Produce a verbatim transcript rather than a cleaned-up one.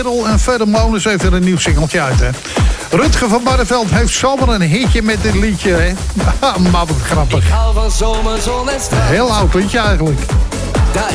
Merel en Pheromones heeft er een nieuw singeltje uit, hè. Rutger van Barneveld heeft zomaar een hitje met dit liedje, hè. Maar wat grappig. Ik hou van zomer, zon en straat. Heel oud liedje eigenlijk.